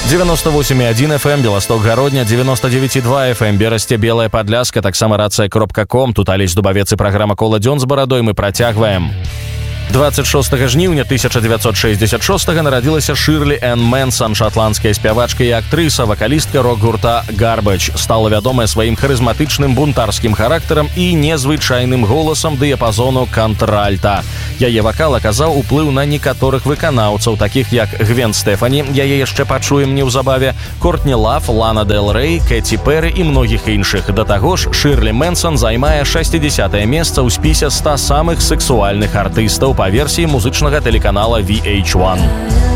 98,1 FM, Белосток-Гародня, 99,2 FM, Берасце, Белая Падляска, таксама рацыя.ком. Тут Алесь Дубавец і праграма «Кола дзён» з барадой мы працягваем. 26 жніўня 1966 нарадзілася Шырлі Энн Мэнсон, шатландская спявачка і актрыса, вакалістка рок-гурта Garbage. Стала вядомая сваім харызматычным бунтарскім характарам і незвычайным голасам дыяпазону кантральта. Яе вакал аказаў уплыў на некаторых выканаўцаў, такіх як Гвен Стэфані, яе яшчэ пачуем неўзабаве, Кортні Лав, Лана Дэл Рэй, Кэці Пэры і многіх іншых. Да таго ж, Шырлі Мэнсон займае 60-е месца ў спісе 100 самых сексуальных артыстаў па версіі музычнага тэлеканала VH1.